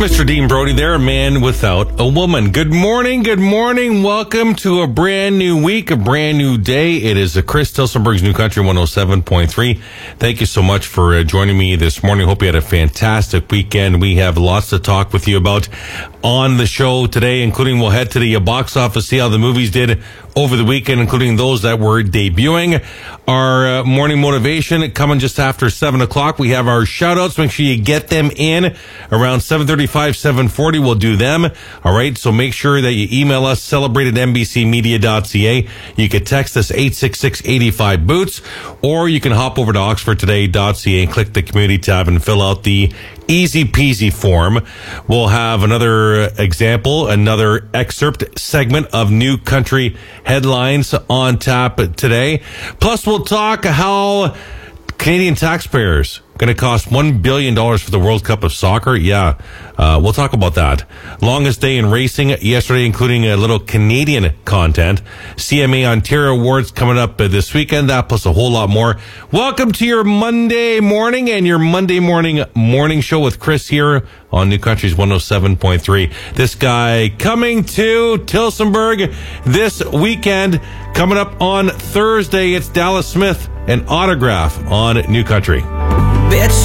Mr. Dean Brody there, a man without a woman. Good morning, good morning. Welcome to a brand new week, a brand new day. It is Chris Tilsonberg's New Country 107.3. Thank you so much for joining me this morning. Hope you had a fantastic weekend. We have lots to talk with you about on the show today, including we'll head to the box office, see how the movies did over the weekend, including those that were debuting. Our morning motivation coming just after 7 o'clock. We have our shout outs. Make sure you get them in around 7:35, 7:40. We'll do them. All right. So make sure that you email us, celebrate@nbcmedia.ca. You can text us 866-85-BOOTS, or you can hop over to oxfordtoday.ca and click the community tab and fill out the easy peasy form. We'll have another example, another excerpt segment of New Country headlines on tap today. Plus, we'll talk how Canadian taxpayers going to cost $1 billion for the World Cup of Soccer. Yeah, we'll talk about that. Longest day in racing yesterday, including a little Canadian content. CMA Ontario Awards coming up this weekend. That plus a whole lot more. Welcome to your Monday morning and your Monday morning show with Chris here on New Country's 107.3. This guy coming to Tilsonberg this weekend. Coming up on Thursday, it's Dallas Smith, an autograph on New Country. Bitch.